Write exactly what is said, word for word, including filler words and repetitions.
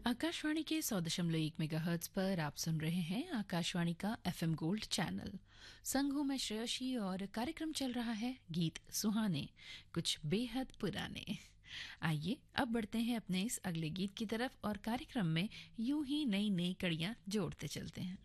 आकाशवाणी के सौ दशमलव एक मेगाहर्ट्ज पर आप सुन रहे हैं आकाशवाणी का एफएम गोल्ड चैनल। संग हूं मैं श्रेयशी और कार्यक्रम चल रहा है गीत सुहाने, कुछ बेहद पुराने। आइए अब बढ़ते हैं अपने इस अगले गीत की तरफ और कार्यक्रम में यूं ही नई नई कड़ियां जोड़ते चलते हैं।